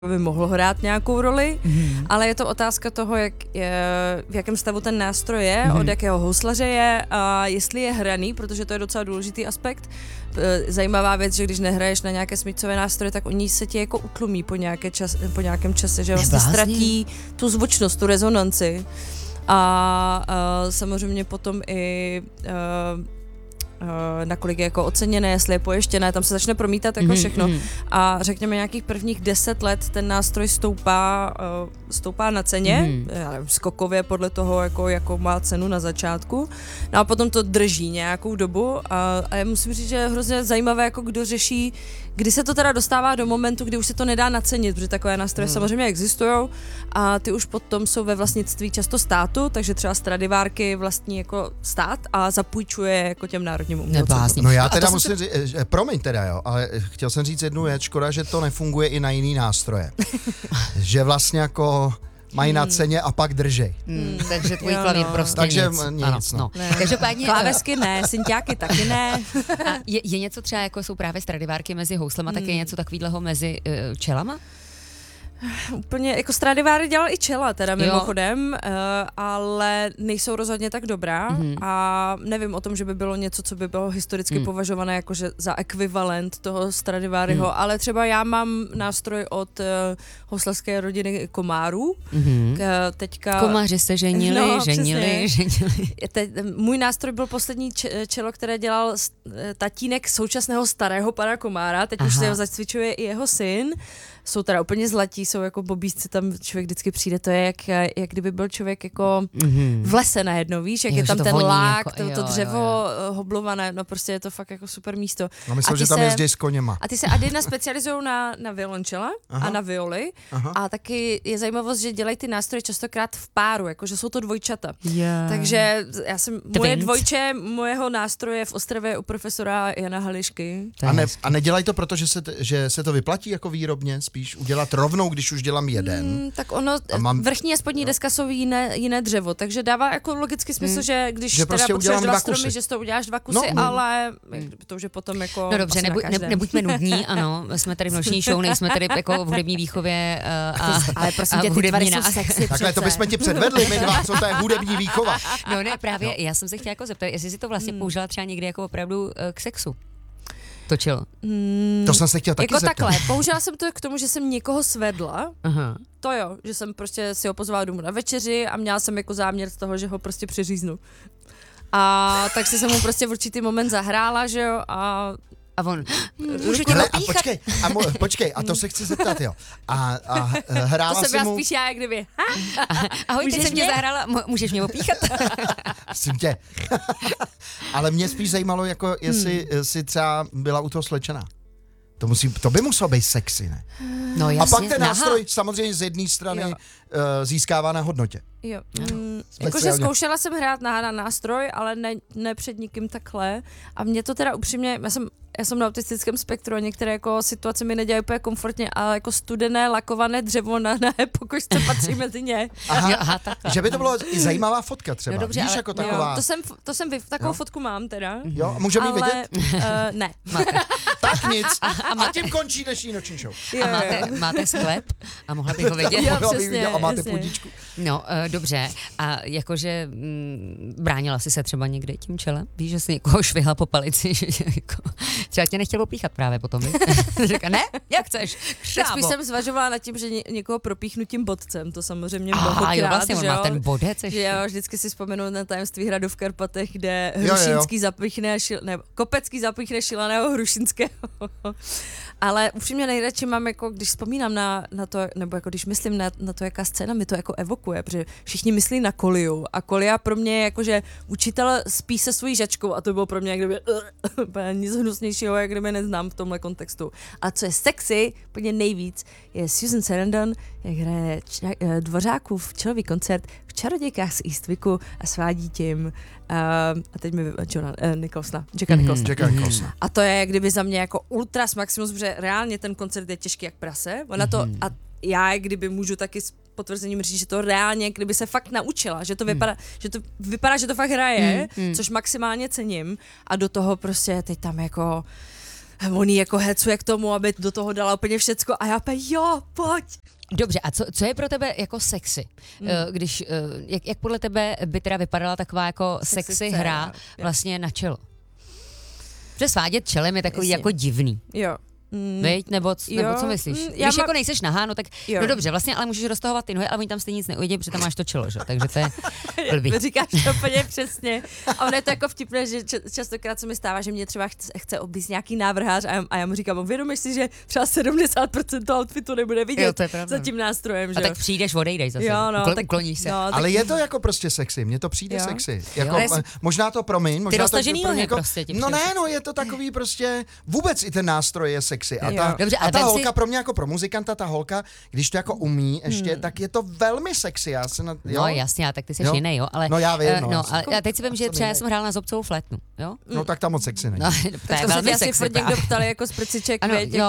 by mohlo hrát nějakou roli, ale je to otázka toho, v jakém stavu ten nástroj je, od jakého houslaře je a jestli je hraný, protože to je docela důležitý aspekt. Zajímavá věc, že když nehraješ na nějaké smyčcové nástroje, tak oni se ti jako utlumí po nějakém čase, že vlastně ztratí tu zvučnost, tu rezonanci. A samozřejmě potom i nakolik je jako oceněné, jestli je pojištěné, tam se začne promítat jako všechno. A řekněme nějakých prvních 10 let ten nástroj stoupá na ceně, skokově podle toho, jako má cenu na začátku. No a potom to drží nějakou dobu a já musím říct, že je hrozně zajímavé, jako kdo řeší, kdy se to teda dostává do momentu, kdy už se to nedá nacenit, protože takové nástroje samozřejmě existují a ty už potom jsou ve vlastnictví často státu, takže třeba Stradivárky vlastní jako stát a zapůjčuje jako těm národním umělcům. No já teda musím říct, promiň teda jo, ale chtěl jsem říct jednu věc, škoda, že to nefunguje i na jiný nástroje. Že vlastně jako mají na ceně a pak držej. Takže tvůj klavír prostě takže nic. No. Každopádně klávesky ne, synťáky taky ne. Je něco třeba, jako jsou právě Stradivárky mezi houslema, tak je něco takového mezi čelama? Úplně, jako Stradiváry dělal i čela teda mimochodem, ale nejsou rozhodně tak dobrá a nevím o tom, že by bylo něco, co by bylo historicky považované jakože za ekvivalent toho Stradiváryho, ale třeba já mám nástroj od houslarské rodiny komárů. Teďka... Komáři se ženili. Můj nástroj byl poslední čelo, které dělal tatínek současného starého pana Komára, teď už se ho zacvičuje i jeho syn. Jsou teda úplně zlatí, jsou jako bobísci, tam člověk vždycky přijde, to je jak kdyby byl člověk jako v lese najednou, víš, jak je tam ten lák, jako, to dřevo hoblované, no prostě je to fakt jako super místo. No myslím, že tam jezdí s koněma. A ty se Adina specializují na violončela a na violy a taky je zajímavost, že dělají ty nástroje častokrát v páru, jakože jsou to dvojčata. Takže já jsem, moje dvojče mojeho nástroje v Ostravě u profesora Jana Hališky. A nedělají to proto, že se to vyplatí jako výrobně? Spíš udělat rovnou, když už dělám jeden. Tak ono, vrchní a spodní deska jsou jiné dřevo, takže dává jako logický smysl, že když že teda prostě potřebuješ dva stromy, že to uděláš dva kusy, ale to už je potom jako... No dobře, nebuďme nudní, ano, jsme tady v noční show, nejsme tady jako v hudební výchově ale prosím tě, ty tvary jsou sexy. Takhle to bychom ti předvedli, my dva, co to je hudební výchova. No ne, právě, já jsem se chtěla jako zeptat, jestli si to vlastně použila třeba někdy jako opravdu k sexu. Točilo. To jsem se chtěla taky zeptat. Takhle, použila jsem to k tomu, že jsem někoho svedla, to jo, že jsem prostě si ho pozvala domů na večeři a měla jsem jako záměr z toho, že ho prostě přiříznu. A tak jsem mu prostě v určitý moment zahrála, že jo, a on můžu tě opíchat. Počkej, a to se chci zeptat, jo. A hrála to si mu... To jsem spíš já, jak kdyby. Ahoj, ty jsi mě zahrála, můžeš mě opíchat? Myslím tě. Ale mě spíš zajímalo, jako jestli si třeba byla u toho slečená. To by muselo být sexy, ne? No jasně. A pak ten nástroj samozřejmě z jedné strany získává na hodnotě. Jo. Jakože zkoušela jsem hrát na nástroj, ale ne před nikým takhle. A mě to teda upřímně, já jsem na autistickém spektru a některé jako situace mi nedělají úplně komfortně, ale jako studené, lakované dřevo na pokožce patří mezi ně. Aha, že by to bylo i zajímavá fotka třeba. No dobře, víš, jako taková. Jo, takovou fotku mám teda. Jo, můžeme ji vidět? Ne. Tak nic. A tím končí dnešní noční show. A máte sklep? A mohla bych ho vidět? Jo, přesně. A máte půdičku? No, dobře. A jakože bránila jsi se třeba někdy tím čelem? Víš, že jsi někoho švihla po palici, že jako, třeba tě nechtěl opíchat právě potom, víš? Říká, ne? Jak chceš? Tak spíš jsem zvažovala nad tím, že někoho propíchnu tím bodcem, to samozřejmě mnohokrát, jo, vlastně on že má ten bodec ještě. Že jo, vždycky si vzpomenu na Tajemství hradu v Karpatech, kde Hrušínský zapíchne, Kopecký zapíchne Šilaného Hrušínského. Ale upřímně nejradši mám, jako když vzpomínám na to, nebo jako když myslím na to, jaká scéna mi to jako evokuje, protože všichni myslí na Koliu a Kolia pro mě je jako, že učitel spí se svojí žačkou a to bylo pro mě jak kdyby nic hnusnějšího, jak kdyby neznám v tomhle kontextu. A co je sexy, úplně nejvíc, je Susan Sarandon, jak hraje Dvořákův čelový koncert v Čarodějkách z Eastwicku a svádí tím a teď mi Jacka Nicholsona. A to je jak kdyby za mě jako ultras maximus, protože reálně ten koncert je těžký jak prase. Ona to, a já kdyby můžu taky s potvrzením říct, že to reálně, kdyby se fakt naučila, že to vypadá, že to fakt hraje, což maximálně cením a do toho prostě teď tam jako on jí jako hecuje k tomu, aby do toho dala úplně všecko a já jo, pojď. Dobře, a co je pro tebe jako sexy? Když, jak podle tebe by teda vypadala taková jako sexy hra vlastně na čelo? Protože svádět čelem je takový jako divný. Jo. Veď? Nebo co myslíš? Když jako nejseš nahá, no tak no dobře, vlastně, ale můžeš roztahovat ty nohy, ale oni tam stejně nic neuvidí, protože tam máš to čelo, že? Takže to je blbý. Říkáš to úplně přesně. A ono je to jako vtipné, že častokrát se mi stává, že mě třeba chce oblíct nějaký návrhář a já mu říkám, uvědomíš si, že třeba 70% toho outfitu nebude vidět za tím nástrojem, že? A tak přijdeš, odejdeš zase. Jo, no, tak ukloníš se. No, ale je to jako prostě sexy, mně to přijde sexy. Jako, možná to promiň, možná to pro někoho, prostě je to takový prostě, vůbec i ten nástroj je sexy. A ta holka pro mě jako pro muzikanta, ta holka, když to jako umí ještě, tak je to velmi sexy. No jasně, tak ty jsi jiný, jo, ale no já vím, a teď si vím, že třeba já jsem hrála na zobcovou flétnu, jo? No tak tam moc sexy není. No, to je velmi sexy. Furt někdo ptali jako z prciček,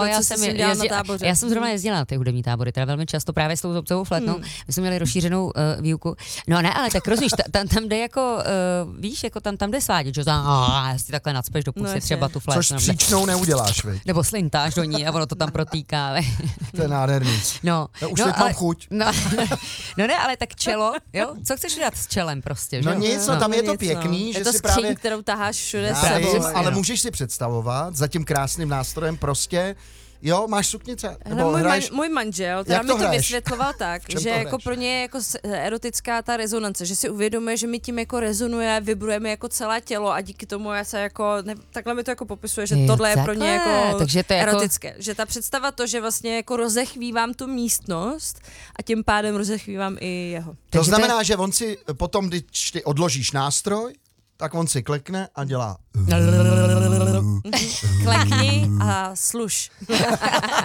já jsem zrovna jezdila na ty hudební tábory, teda velmi často právě s tou zobcovou flétnou. My jsme měli rozšířenou výuku. No ne, ale tak rozumíš, tam jde jako, víš, jako tam jde svádět, že si takhle nacpeš do pusy třeba tu flétnu. Což s příčnou neuděláš, viď? Nebo slintáš do ní a ono to tam protýká. To je nádherný. No, už teď mám chuť. No ne, ale tak čelo, jo? Co chceš dělat s čelem prostě, že? No nic, tam je to pěkný, že je to si skříň, právě... kterou taháš všude sebou. Ale můžeš si představovat, za tím krásným nástrojem prostě, jo, máš suknice. Můj manžel, teda mi to vysvětloval tak, že jako pro ně je jako erotická ta rezonance, že si uvědomuje, že mi tím jako rezonuje, vibrujeme jako celé tělo a díky tomu já se jako, takhle mi to jako popisuje, že tohle je pro ně jako erotické. Že ta představa to, že vlastně jako rozechvívám tu místnost a tím pádem rozechvívám i jeho. To znamená, že on si potom, když ty odložíš nástroj, tak on si klekne a dělá... Klekni a sluš.